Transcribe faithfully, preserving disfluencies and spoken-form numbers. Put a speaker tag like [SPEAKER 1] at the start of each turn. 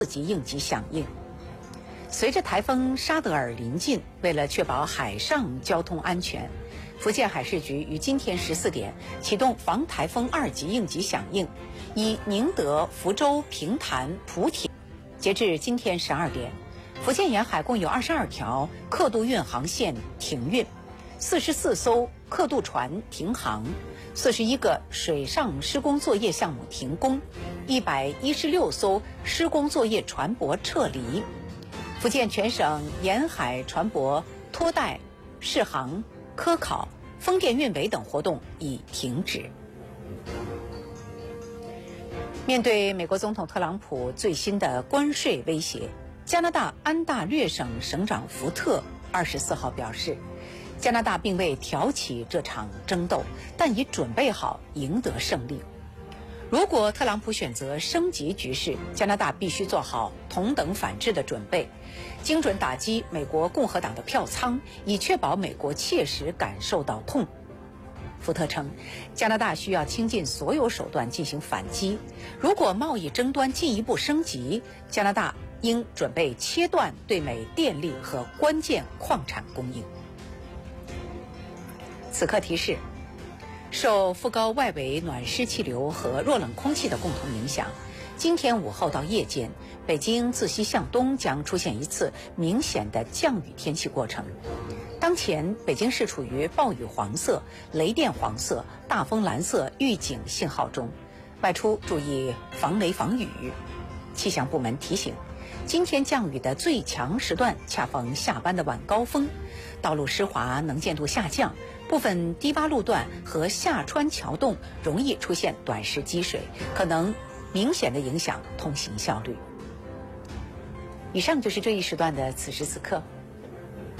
[SPEAKER 1] 四级应急响应。随着台风沙德尔临近，为了确保海上交通安全，福建海事局于今天十四点启动防台风二级应急响应，以宁德、福州、平潭、莆田。截至今天十二点，福建沿海共有二十二条客渡运航线停运，四十四艘客渡船停航，四十一个水上施工作业项目停工，一百一十六艘施工作业船舶撤离。福建全省沿海船舶拖带、试航、科考、风电运维等活动已停止。面对美国总统特朗普最新的关税威胁，加拿大安大略省省长福特二十四号表示，加拿大并未挑起这场争斗，但已准备好赢得胜利。如果特朗普选择升级局势，加拿大必须做好同等反制的准备，精准打击美国共和党的票仓，以确保美国切实感受到痛。福特称，加拿大需要倾尽所有手段进行反击。如果贸易争端进一步升级，加拿大应准备切断对美电力和关键矿产供应。此刻提示，受副高外围暖湿气流和弱冷空气的共同影响，今天午后到夜间，北京自西向东将出现一次明显的降雨天气过程。当前北京市处于暴雨黄色、雷电黄色、大风蓝色预警信号中，外出注意防雷防雨。气象部门提醒，今天降雨的最强时段恰逢下班的晚高峰，道路湿滑，能见度下降，部分低洼路段和下穿桥洞容易出现短时积水，可能明显的影响通行效率。以上就是这一时段的此时此刻。